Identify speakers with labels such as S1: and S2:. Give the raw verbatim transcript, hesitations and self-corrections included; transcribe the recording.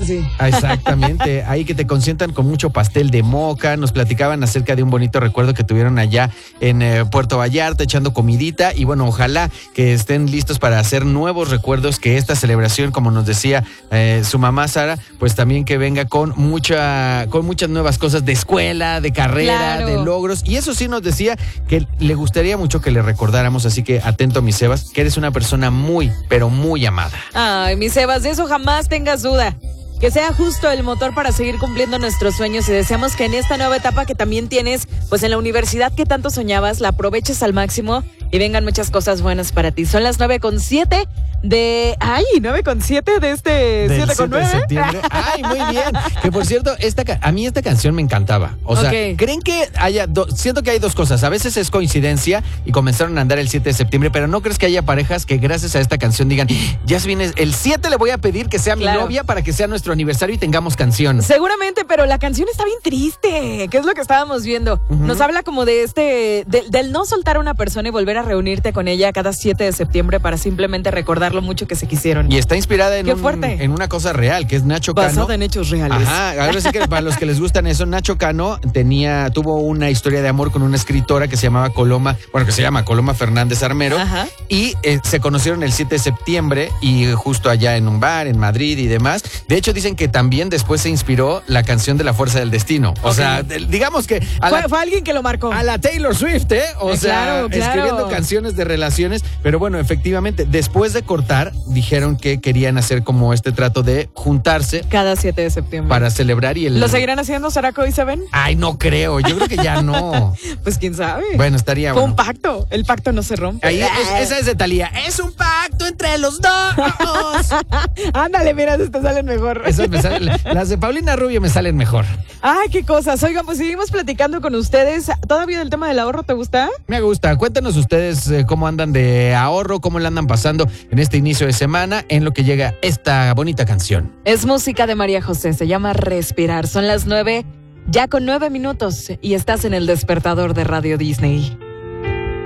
S1: sí.
S2: Exactamente, ahí que te consientan con mucho pastel de moca. Nos platicaban acerca de un bonito recuerdo que tuvieron allá en eh, Puerto Vallarta, echando comidita. Y bueno, ojalá que estén listos para hacer nuevos recuerdos, que esta celebración, como nos decía eh, su mamá Sara, pues también que venga con mucha, con muchas nuevas cosas de escuela, de carrera,
S1: claro.
S2: de logros. Y eso sí nos decía que le gustaría mucho que le recordáramos, así que atento, mi Sebas, que eres una persona muy, pero muy amada.
S1: Ay, mi Sebas, de eso jamás tengas duda. Que sea justo el motor para seguir cumpliendo nuestros sueños, y deseamos que en esta nueva etapa que también tienes, pues en la universidad que tanto soñabas, la aproveches al máximo y vengan muchas cosas buenas para ti. Son las nueve con siete de... ¡Ay! nueve con siete de este siete con nueve.
S2: de septiembre. ¡Ay, muy bien! Que por cierto, esta, a mí esta canción me encantaba. O sea,
S1: okay.
S2: ¿creen que haya... Do, siento que hay dos cosas. A veces es coincidencia y comenzaron a andar el siete de septiembre, pero ¿no crees que haya parejas que gracias a esta canción digan, ya se viene el siete, le voy a pedir que sea
S1: claro.
S2: mi novia para que sea nuestro aniversario y tengamos canción?
S1: Seguramente, pero la canción está bien triste. ¿Qué es lo que estábamos viendo? Uh-huh. Nos habla como de este... De, del no soltar a una persona y volver a reunirte con ella cada siete de septiembre para simplemente recordar lo mucho que se quisieron.
S2: Y está inspirada en, un, en una cosa real, que es Nacho Cano.
S1: Basada en hechos reales.
S2: Ajá, ahora sí que para los que les gustan eso, Nacho Cano tenía, tuvo una historia de amor con una escritora que se llamaba Coloma, bueno, que se llama Coloma Fernández Armero. Ajá. Y eh, se conocieron el siete de septiembre y justo allá en un bar, en Madrid y demás. De hecho, dicen que también después se inspiró la canción de La Fuerza del Destino. O okay. sea, de, digamos que... A
S1: fue,
S2: la,
S1: fue alguien que lo marcó.
S2: A la Taylor Swift, ¿eh? O eh, sea,
S1: claro, claro.
S2: escribiendo canciones de relaciones. Pero bueno, efectivamente, después de cortar, dijeron que querían hacer como este trato de juntarse.
S1: Cada siete de septiembre.
S2: Para celebrar y el...
S1: ¿Lo seguirán haciendo Saraco y Seven?
S2: Ay, no creo. Yo creo que ya no.
S1: Pues quién sabe.
S2: Bueno, estaría
S1: Fue
S2: bueno.
S1: un pacto. El pacto no se rompe.
S2: Ahí, es, esa es de Thalía. Es un pacto entre los dos.
S1: Ándale, mira, te salen mejor.
S2: Esas me salen, las de Paulina Rubio me salen mejor.
S1: Ay, qué cosas. Oigan, pues seguimos platicando con ustedes. ¿Todavía del tema del ahorro te gusta?
S2: Me gusta. Cuéntanos ustedes eh, cómo andan de ahorro, cómo le andan pasando en este inicio de semana, en lo que llega esta bonita canción.
S1: Es música de María José, se llama Respirar. Son las nueve, ya con nueve minutos, y estás en el despertador de Radio Disney.